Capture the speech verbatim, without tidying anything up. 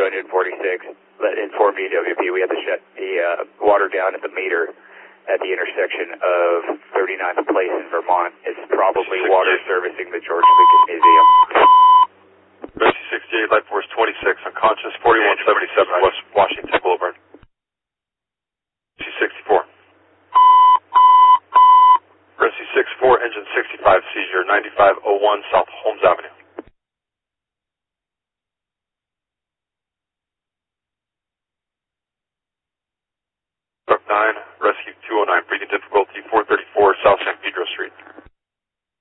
engine forty-six, inform E W P. We have to shut the uh, water down at the meter at the intersection of thirty-ninth Place in Vermont. It's probably water servicing the George Lucas Museum. Mercy sixty-eight, Light Force twenty-six, unconscious, forty-one seventy-seven West Washington Boulevard. Mercy sixty-four. Mercy sixty-four, engine sixty-five, seizure, ninety-five oh one South Holmes Avenue.